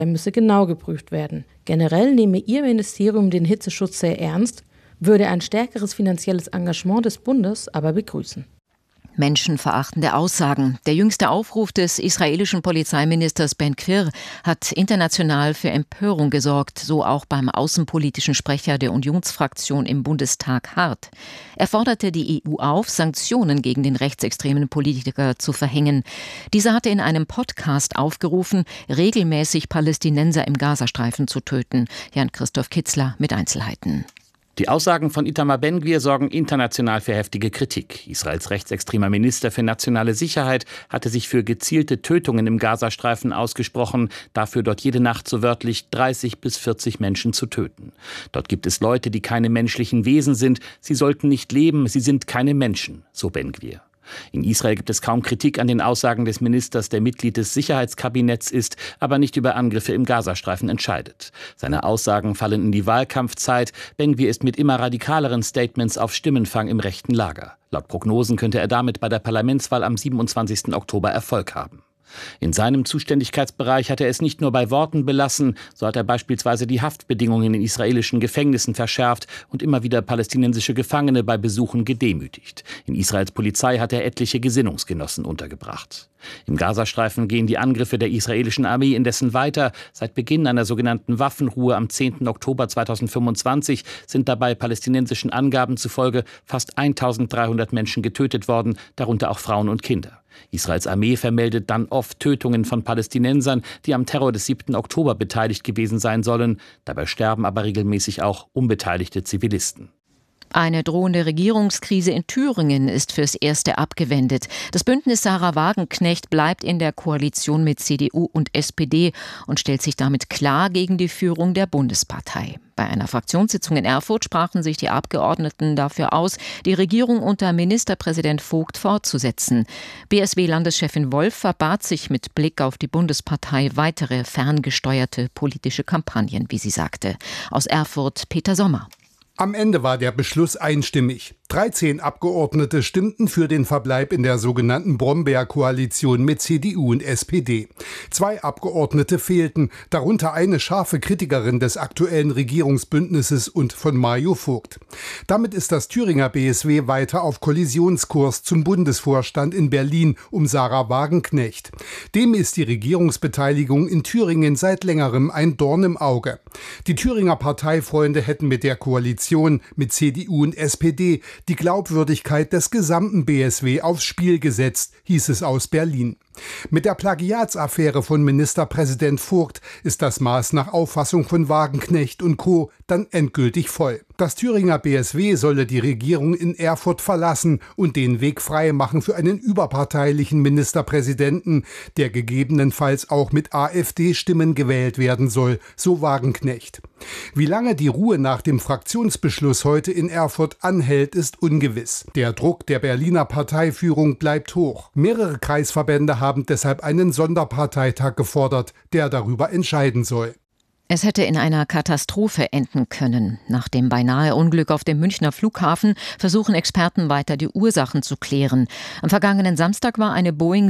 Er müsse genau geprüft werden. Generell nehme Ihr Ministerium den Hitzeschutz sehr ernst, würde ein stärkeres finanzielles Engagement des Bundes aber begrüßen. Menschenverachtende Aussagen. Der jüngste Aufruf des israelischen Polizeiministers Ben Gvir hat international für Empörung gesorgt, so auch beim außenpolitischen Sprecher der Unionsfraktion im Bundestag Hart. Er forderte die EU auf, Sanktionen gegen den rechtsextremen Politiker zu verhängen. Dieser hatte in einem Podcast aufgerufen, regelmäßig Palästinenser im Gazastreifen zu töten. Jan-Christoph Kitzler mit Einzelheiten. Die Aussagen von Itamar Ben-Gvir sorgen international für heftige Kritik. Israels rechtsextremer Minister für nationale Sicherheit hatte sich für gezielte Tötungen im Gazastreifen ausgesprochen, dafür dort jede Nacht so wörtlich 30 bis 40 Menschen zu töten. Dort gibt es Leute, die keine menschlichen Wesen sind. Sie sollten nicht leben, sie sind keine Menschen, so Ben-Gvir. In Israel gibt es kaum Kritik an den Aussagen des Ministers, der Mitglied des Sicherheitskabinetts ist, aber nicht über Angriffe im Gazastreifen entscheidet. Seine Aussagen fallen in die Wahlkampfzeit. Ben-Gvir ist mit immer radikaleren Statements auf Stimmenfang im rechten Lager. Laut Prognosen könnte er damit bei der Parlamentswahl am 27. Oktober Erfolg haben. In seinem Zuständigkeitsbereich hat er es nicht nur bei Worten belassen, so hat er beispielsweise die Haftbedingungen in israelischen Gefängnissen verschärft und immer wieder palästinensische Gefangene bei Besuchen gedemütigt. In Israels Polizei hat er etliche Gesinnungsgenossen untergebracht. Im Gazastreifen gehen die Angriffe der israelischen Armee indessen weiter. Seit Beginn einer sogenannten Waffenruhe am 10. Oktober 2025 sind dabei palästinensischen Angaben zufolge fast 1300 Menschen getötet worden, darunter auch Frauen und Kinder. Israels Armee vermeldet dann oft Tötungen von Palästinensern, die am Terror des 7. Oktober beteiligt gewesen sein sollen. Dabei sterben aber regelmäßig auch unbeteiligte Zivilisten. Eine drohende Regierungskrise in Thüringen ist fürs Erste abgewendet. Das Bündnis Sarah Wagenknecht bleibt in der Koalition mit CDU und SPD und stellt sich damit klar gegen die Führung der Bundespartei. Bei einer Fraktionssitzung in Erfurt sprachen sich die Abgeordneten dafür aus, die Regierung unter Ministerpräsident Vogt fortzusetzen. BSW-Landeschefin Wolf verbat sich mit Blick auf die Bundespartei weitere ferngesteuerte politische Kampagnen, wie sie sagte. Aus Erfurt Peter Sommer. Am Ende war der Beschluss einstimmig. 13 Abgeordnete stimmten für den Verbleib in der sogenannten Brombeer-Koalition mit CDU und SPD. 2 Abgeordnete fehlten, darunter eine scharfe Kritikerin des aktuellen Regierungsbündnisses und von Mario Vogt. Damit ist das Thüringer BSW weiter auf Kollisionskurs zum Bundesvorstand in Berlin um Sarah Wagenknecht. Dem ist die Regierungsbeteiligung in Thüringen seit längerem ein Dorn im Auge. Die Thüringer Parteifreunde hätten mit der Koalition mit CDU und SPD die Glaubwürdigkeit des gesamten BSW aufs Spiel gesetzt, hieß es aus Berlin. Mit der Plagiatsaffäre von Ministerpräsident Vogt ist das Maß nach Auffassung von Wagenknecht und Co. dann endgültig voll. Das Thüringer BSW solle die Regierung in Erfurt verlassen und den Weg frei machen für einen überparteilichen Ministerpräsidenten, der gegebenenfalls auch mit AfD-Stimmen gewählt werden soll, so Wagenknecht. Wie lange die Ruhe nach dem Fraktionsbeschluss heute in Erfurt anhält, ist ungewiss. Der Druck der Berliner Parteiführung bleibt hoch. Mehrere Kreisverbände haben deshalb einen Sonderparteitag gefordert, der darüber entscheiden soll. Es hätte in einer Katastrophe enden können. Nach dem beinahe Unglück auf dem Münchner Flughafen versuchen Experten weiter die Ursachen zu klären. Am vergangenen Samstag war eine Boeing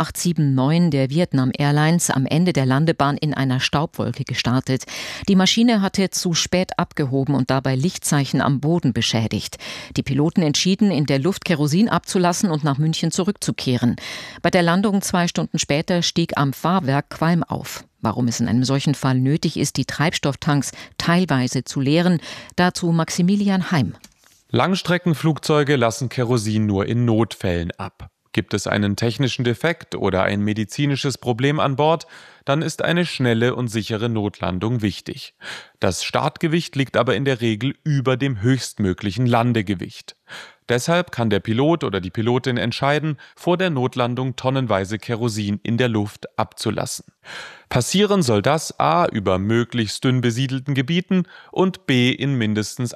7879 der Vietnam Airlines am Ende der Landebahn in einer Staubwolke gestartet. Die Maschine hatte zu spät abgehoben und dabei Lichtzeichen am Boden beschädigt. Die Piloten entschieden, in der Luft Kerosin abzulassen und nach München zurückzukehren. Bei der Landung 2 Stunden später stieg am Fahrwerk Qualm auf. Warum es in einem solchen Fall nötig ist, die Treibstofftanks teilweise zu leeren, dazu Maximilian Heim. Langstreckenflugzeuge lassen Kerosin nur in Notfällen ab. Gibt es einen technischen Defekt oder ein medizinisches Problem an Bord, dann ist eine schnelle und sichere Notlandung wichtig. Das Startgewicht liegt aber in der Regel über dem höchstmöglichen Landegewicht. Deshalb kann der Pilot oder die Pilotin entscheiden, vor der Notlandung tonnenweise Kerosin in der Luft abzulassen. Passieren soll das a. über möglichst dünn besiedelten Gebieten und b. in mindestens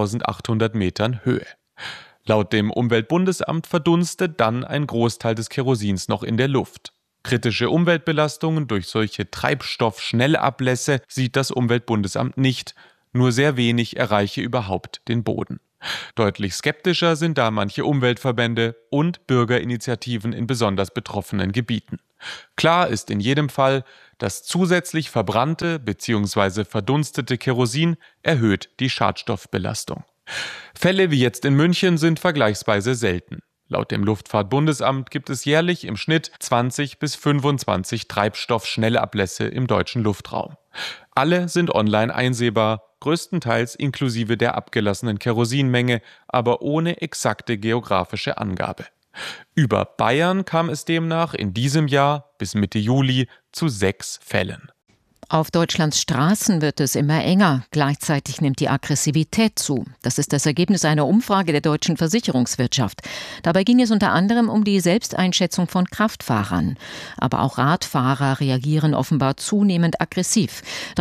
1800 Metern Höhe. Laut dem Umweltbundesamt verdunstet dann ein Großteil des Kerosins noch in der Luft. Kritische Umweltbelastungen durch solche Treibstoffschnellablässe sieht das Umweltbundesamt nicht, nur sehr wenig erreiche überhaupt den Boden. Deutlich skeptischer sind da manche Umweltverbände und Bürgerinitiativen in besonders betroffenen Gebieten. Klar ist in jedem Fall, Das zusätzlich verbrannte bzw. verdunstete Kerosin erhöht die Schadstoffbelastung. Fälle wie jetzt in München sind vergleichsweise selten. Laut dem Luftfahrtbundesamt gibt es jährlich im Schnitt 20 bis 25 Treibstoffschnellablässe im deutschen Luftraum. Alle sind online einsehbar, größtenteils inklusive der abgelassenen Kerosinmenge, aber ohne exakte geografische Angabe. Über Bayern kam es demnach in diesem Jahr bis Mitte Juli zu 6 Fällen. Auf Deutschlands Straßen wird es immer enger. Gleichzeitig nimmt die Aggressivität zu. Das ist das Ergebnis einer Umfrage der deutschen Versicherungswirtschaft. Dabei ging es unter anderem um die Selbsteinschätzung von Kraftfahrern. Aber auch Radfahrer reagieren offenbar zunehmend aggressiv.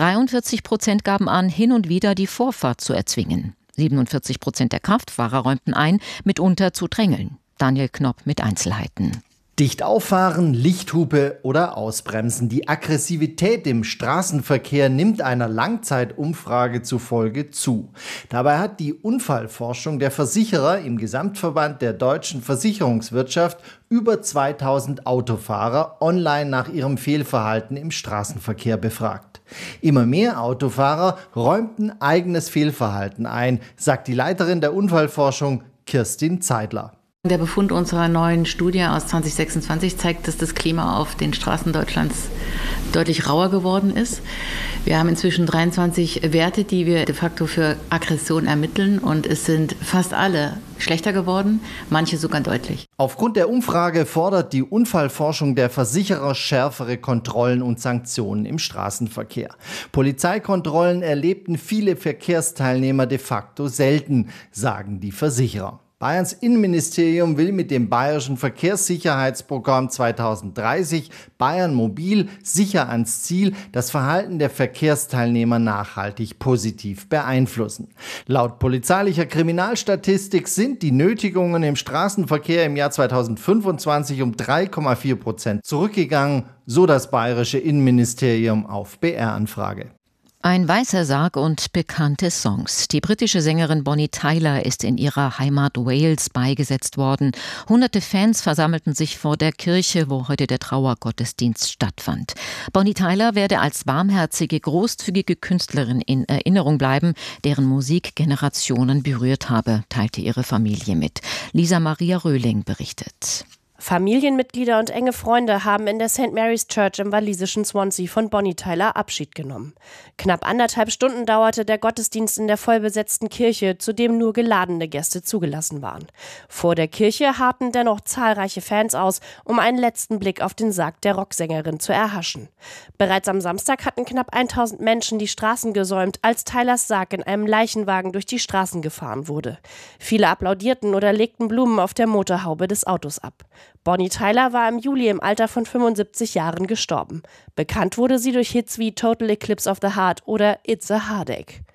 43% gaben an, hin und wieder die Vorfahrt zu erzwingen. 47% der Kraftfahrer räumten ein, mitunter zu drängeln. Daniel Knopp mit Einzelheiten. Dicht auffahren, Lichthupe oder ausbremsen. Die Aggressivität im Straßenverkehr nimmt einer Langzeitumfrage zufolge zu. Dabei hat die Unfallforschung der Versicherer im Gesamtverband der deutschen Versicherungswirtschaft über 2000 Autofahrer online nach ihrem Fehlverhalten im Straßenverkehr befragt. Immer mehr Autofahrer räumten eigenes Fehlverhalten ein, sagt die Leiterin der Unfallforschung Kirstin Zeidler. Der Befund unserer neuen Studie aus 2026 zeigt, dass das Klima auf den Straßen Deutschlands deutlich rauer geworden ist. Wir haben inzwischen 23 Werte, die wir de facto für Aggression ermitteln, und es sind fast alle schlechter geworden, manche sogar deutlich. Aufgrund der Umfrage fordert die Unfallforschung der Versicherer schärfere Kontrollen und Sanktionen im Straßenverkehr. Polizeikontrollen erlebten viele Verkehrsteilnehmer de facto selten, sagen die Versicherer. Bayerns Innenministerium will mit dem Bayerischen Verkehrssicherheitsprogramm 2030 Bayern Mobil sicher ans Ziel das Verhalten der Verkehrsteilnehmer nachhaltig positiv beeinflussen. Laut polizeilicher Kriminalstatistik sind die Nötigungen im Straßenverkehr im Jahr 2025 um 3,4% zurückgegangen, so das Bayerische Innenministerium auf BR-Anfrage. Ein weißer Sarg und bekannte Songs. Die britische Sängerin Bonnie Tyler ist in ihrer Heimat Wales beigesetzt worden. Hunderte Fans versammelten sich vor der Kirche, wo heute der Trauergottesdienst stattfand. Bonnie Tyler werde als warmherzige, großzügige Künstlerin in Erinnerung bleiben, deren Musik Generationen berührt habe, teilte ihre Familie mit. Lisa Maria Röhling berichtet. Familienmitglieder und enge Freunde haben in der St. Mary's Church im walisischen Swansea von Bonnie Tyler Abschied genommen. Knapp 1,5 Stunden dauerte der Gottesdienst in der vollbesetzten Kirche, zu dem nur geladene Gäste zugelassen waren. Vor der Kirche harrten dennoch zahlreiche Fans aus, um einen letzten Blick auf den Sarg der Rocksängerin zu erhaschen. Bereits am Samstag hatten knapp 1000 Menschen die Straßen gesäumt, als Tylers Sarg in einem Leichenwagen durch die Straßen gefahren wurde. Viele applaudierten oder legten Blumen auf der Motorhaube des Autos ab. Bonnie Tyler war im Juli im Alter von 75 Jahren gestorben. Bekannt wurde sie durch Hits wie Total Eclipse of the Heart oder It's a Heartache.